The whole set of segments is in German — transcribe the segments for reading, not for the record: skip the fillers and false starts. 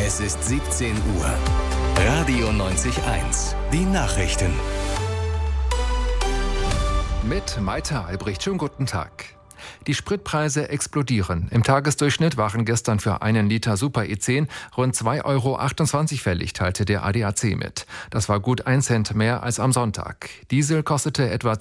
Es ist 17 Uhr. Radio 90.1. Die Nachrichten. Mit Maita Albrecht. Schönen guten Tag. Die Spritpreise explodieren. Im Tagesdurchschnitt waren gestern für einen Liter Super E10 rund 2,28 € fällig, teilte der ADAC mit. Das war gut 1 Cent mehr als am Sonntag. Diesel kostete etwa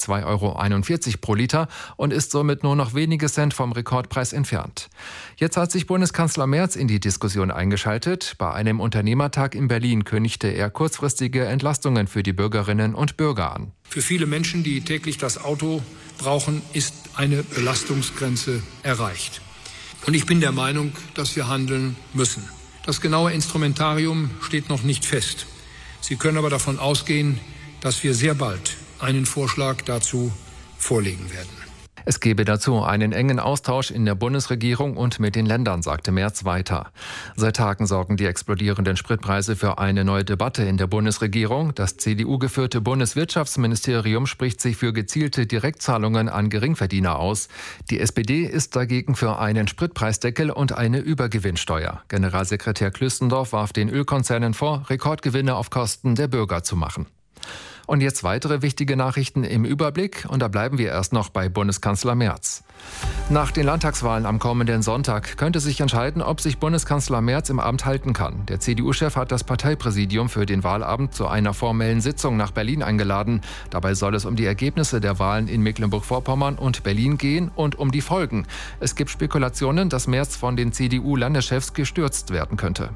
2,41 € pro Liter und ist somit nur noch wenige Cent vom Rekordpreis entfernt. Jetzt hat sich Bundeskanzler Merz in die Diskussion eingeschaltet. Bei einem Unternehmertag in Berlin kündigte er kurzfristige Entlastungen für die Bürgerinnen und Bürger an. Für viele Menschen, die täglich das Auto brauchen, ist eine Belastungsgrenze erreicht. Und ich bin der Meinung, dass wir handeln müssen. Das genaue Instrumentarium steht noch nicht fest. Sie können aber davon ausgehen, dass wir sehr bald einen Vorschlag dazu vorlegen werden. Es gebe dazu einen engen Austausch in der Bundesregierung und mit den Ländern, sagte Merz weiter. Seit Tagen sorgen die explodierenden Spritpreise für eine neue Debatte in der Bundesregierung. Das CDU-geführte Bundeswirtschaftsministerium spricht sich für gezielte Direktzahlungen an Geringverdiener aus. Die SPD ist dagegen für einen Spritpreisdeckel und eine Übergewinnsteuer. Generalsekretär Klüstendorf warf den Ölkonzernen vor, Rekordgewinne auf Kosten der Bürger zu machen. Und jetzt weitere wichtige Nachrichten im Überblick. Und da bleiben wir erst noch bei Bundeskanzler Merz. Nach den Landtagswahlen am kommenden Sonntag könnte sich entscheiden, ob sich Bundeskanzler Merz im Amt halten kann. Der CDU-Chef hat das Parteipräsidium für den Wahlabend zu einer formellen Sitzung nach Berlin eingeladen. Dabei soll es um die Ergebnisse der Wahlen in Mecklenburg-Vorpommern und Berlin gehen und um die Folgen. Es gibt Spekulationen, dass Merz von den CDU-Landeschefs gestürzt werden könnte.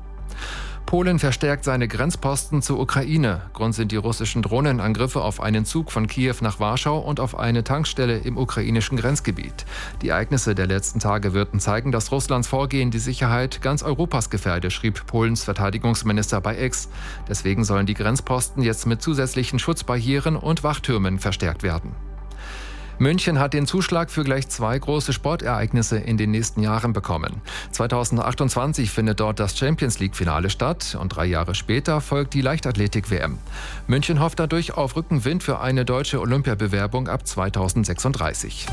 Polen verstärkt seine Grenzposten zur Ukraine. Grund sind die russischen Drohnenangriffe auf einen Zug von Kiew nach Warschau und auf eine Tankstelle im ukrainischen Grenzgebiet. Die Ereignisse der letzten Tage würden zeigen, dass Russlands Vorgehen die Sicherheit ganz Europas gefährde, schrieb Polens Verteidigungsminister bei X. Deswegen sollen die Grenzposten jetzt mit zusätzlichen Schutzbarrieren und Wachtürmen verstärkt werden. München hat den Zuschlag für gleich 2 große Sportereignisse in den nächsten Jahren bekommen. 2028 findet dort das Champions-League-Finale statt und 3 Jahre später folgt die Leichtathletik-WM. München hofft dadurch auf Rückenwind für eine deutsche Olympiabewerbung ab 2036.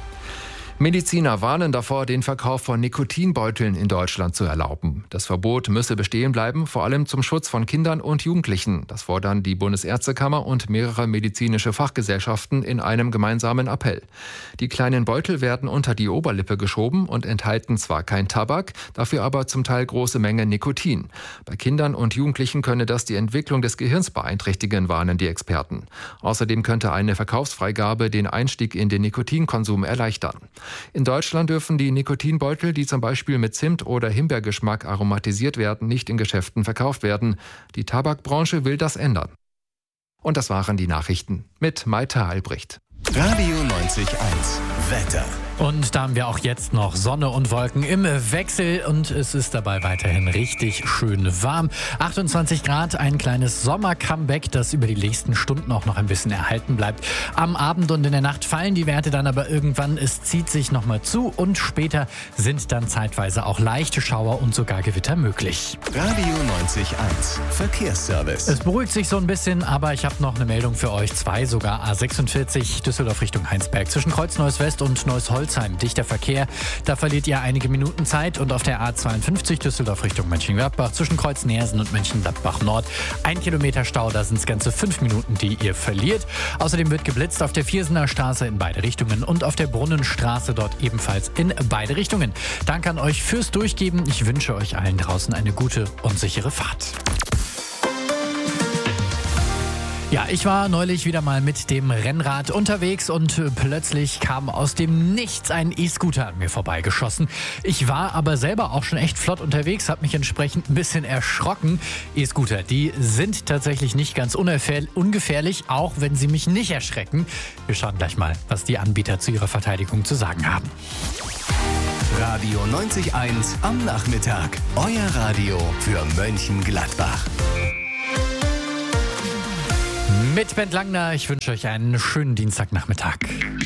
Mediziner warnen davor, den Verkauf von Nikotinbeuteln in Deutschland zu erlauben. Das Verbot müsse bestehen bleiben, vor allem zum Schutz von Kindern und Jugendlichen. Das fordern die Bundesärztekammer und mehrere medizinische Fachgesellschaften in einem gemeinsamen Appell. Die kleinen Beutel werden unter die Oberlippe geschoben und enthalten zwar kein Tabak, dafür aber zum Teil große Mengen Nikotin. Bei Kindern und Jugendlichen könne das die Entwicklung des Gehirns beeinträchtigen, warnen die Experten. Außerdem könnte eine Verkaufsfreigabe den Einstieg in den Nikotinkonsum erleichtern. In Deutschland dürfen die Nikotinbeutel, die zum Beispiel mit Zimt- oder Himbeergeschmack aromatisiert werden, nicht in Geschäften verkauft werden. Die Tabakbranche will das ändern. Und das waren die Nachrichten mit Maita Albrecht. Radio 90.1. Wetter. Und da haben wir auch jetzt noch Sonne und Wolken im Wechsel und es ist dabei weiterhin richtig schön warm. 28 Grad, ein kleines Sommer-Comeback, das über die nächsten Stunden auch noch ein bisschen erhalten bleibt. Am Abend und in der Nacht fallen die Werte dann aber irgendwann. Es zieht sich nochmal zu und später sind dann zeitweise auch leichte Schauer und sogar Gewitter möglich. Radio 90.1. Verkehrsservice. Es beruhigt sich so ein bisschen, aber ich habe noch eine Meldung für euch. 2 sogar. A46 Düsseldorf Richtung Heinsberg. Zwischen Kreuz Neuss West und Neuss-Holzheim. Dichter Verkehr. Da verliert ihr einige Minuten Zeit. Und auf der A52 Düsseldorf Richtung Mönchengladbach zwischen Kreuz Neersen und Mönchengladbach Nord 1 Kilometer Stau. Da sind es ganze 5 Minuten, die ihr verliert. Außerdem wird geblitzt auf der Viersener Straße in beide Richtungen und auf der Brunnenstraße dort ebenfalls in beide Richtungen. Danke an euch fürs Durchgeben. Ich wünsche euch allen draußen eine gute und sichere Fahrt. Ja, ich war neulich wieder mal mit dem Rennrad unterwegs und plötzlich kam aus dem Nichts ein E-Scooter an mir vorbeigeschossen. Ich war aber selber auch schon echt flott unterwegs, habe mich entsprechend ein bisschen erschrocken. E-Scooter, die sind tatsächlich nicht ganz ungefährlich, auch wenn sie mich nicht erschrecken. Wir schauen gleich mal, was die Anbieter zu ihrer Verteidigung zu sagen haben. Radio 90.1 am Nachmittag. Euer Radio für Mönchengladbach. Mit Bent Langner, ich wünsche euch einen schönen Dienstagnachmittag.